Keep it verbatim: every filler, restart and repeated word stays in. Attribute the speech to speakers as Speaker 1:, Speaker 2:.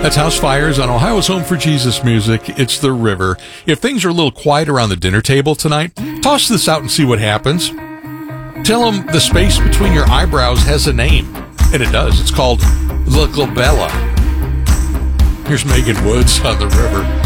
Speaker 1: That's House Fires on Ohio's Home for Jesus Music. It's The River. If things are a little quiet around the dinner table tonight, toss this out and see what happens. Tell them the space between your eyebrows has a name. And it does. It's called La Glabella. Here's Megan Woods on The River.